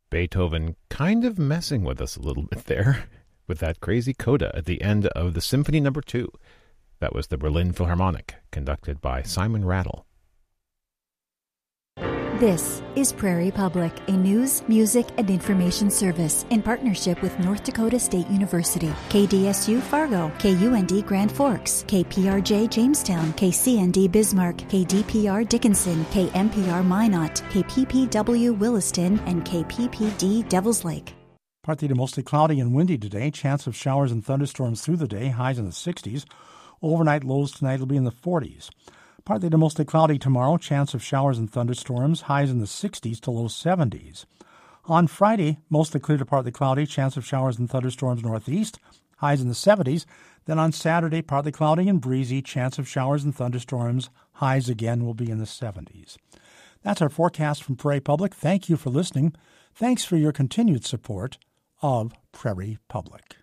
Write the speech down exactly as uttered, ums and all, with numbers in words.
Beethoven kind of messing with us a little bit there with that crazy coda at the end of the Symphony Number Two. That was the Berlin Philharmonic, conducted by Simon Rattle. This is Prairie Public, a news, music, and information service in partnership with North Dakota State University, K D S U Fargo, K U N D Grand Forks, K P R J Jamestown, K C N D Bismarck, K D P R Dickinson, K M P R Minot, K P P W Williston, and K P P D Devils Lake. Partly to mostly cloudy and windy today. Chance of showers and thunderstorms through the day, highs in the sixties. Overnight lows tonight will be in the forties. Partly to mostly cloudy tomorrow, chance of showers and thunderstorms, highs in the sixties to low seventies. On Friday, mostly clear to partly cloudy, chance of showers and thunderstorms northeast, highs in the seventies. Then on Saturday, partly cloudy and breezy, chance of showers and thunderstorms, highs again will be in the seventies. That's our forecast from Prairie Public. Thank you for listening. Thanks for your continued support of Prairie Public.